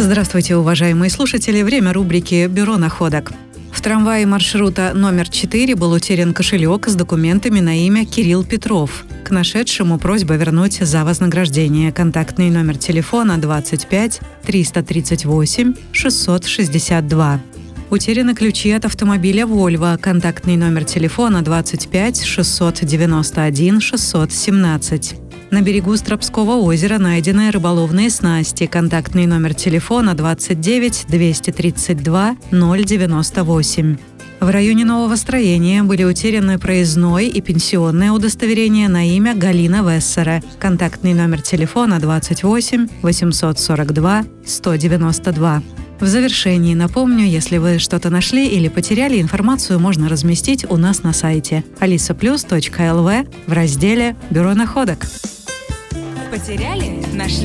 Здравствуйте, уважаемые слушатели. Время рубрики «Бюро находок». В трамвае маршрута номер 4 был утерян кошелек с документами на имя Кирилл Петров. К нашедшему просьба вернуть за вознаграждение. Контактный номер телефона 25 338 662. Утеряны ключи от автомобиля «Вольво». Контактный номер телефона 25 691 617. На берегу Стропского озера найдены рыболовные снасти. Контактный номер телефона 29 232 098. В районе нового строения были утеряны проездной и пенсионное удостоверение на имя Галина Вессера. Контактный номер телефона 28 842 192. В завершении напомню, если вы что-то нашли или потеряли, информацию можно разместить у нас на сайте alisaplus.lv в разделе «Бюро находок». Потеряли? Нашли?